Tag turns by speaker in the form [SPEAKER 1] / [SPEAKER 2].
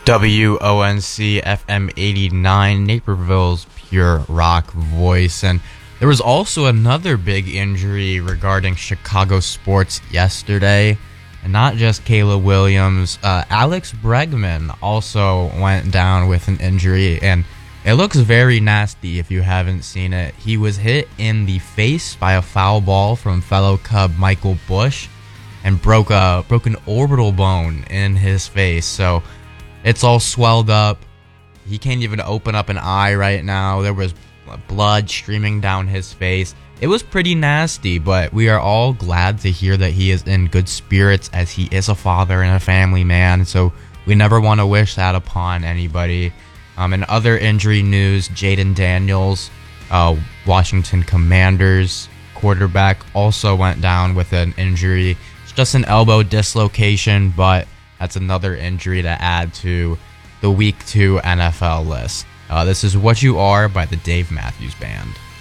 [SPEAKER 1] WONC FM 89, Naperville's pure rock voice. And there was also another big injury regarding Chicago sports yesterday. And not just Kayla Williams, Alex Bregman also went down with an injury. And it looks very nasty if you haven't seen it. He was hit in the face by a foul ball from fellow Cub Michael Bush and broke an orbital bone in his face. So it's all swelled up. He can't even open up an eye right now. There was blood streaming down his face. It was pretty nasty, but we are all glad to hear that he is in good spirits as he is a father and a family man. So we never want to wish that upon anybody. In other injury news, Jaden Daniels, Washington Commanders quarterback, also went down with an injury. It's just an elbow dislocation, but that's another injury to add to the Week 2 NFL list. This is What You Are by the Dave Matthews Band.